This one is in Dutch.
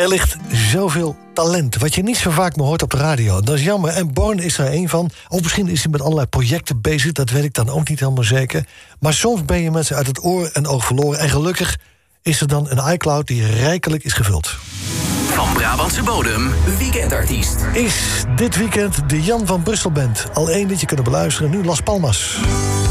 Er ligt zoveel talent, wat je niet zo vaak meer hoort op de radio. Dat is jammer, en Born is er één van. Of misschien is hij met allerlei projecten bezig, dat weet ik dan ook niet helemaal zeker. Maar soms ben je mensen uit het oor en oog verloren. En gelukkig is er dan een iCloud die rijkelijk is gevuld. Van Brabantse bodem, weekendartiest. Is dit weekend de Jan van Brussel Band. Al één liedje kunnen beluisteren, nu Las Palmas.